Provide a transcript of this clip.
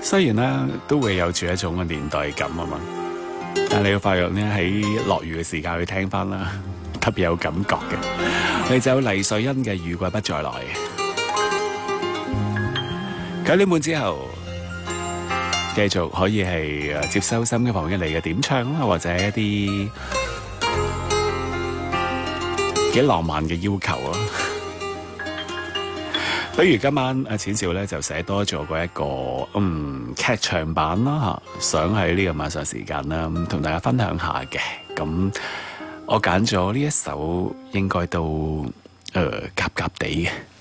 雖然咧都會有住一種嘅年代感啊嘛，但係你要發覺咧喺落雨嘅時間去聽翻啦，特別有感覺嘅。你就有黎瑞恩嘅《雨季不再來》。9點半之後，繼續可以係接收心機旁邊嚟嘅點唱啦，或者一啲幾浪漫嘅要求啊。不如今晚阿淺少咧就寫多咗過一個劇場版啦嚇，想喺呢個晚上時間啦同大家分享下嘅。咁我揀咗呢一首應該都夾夾地嘅。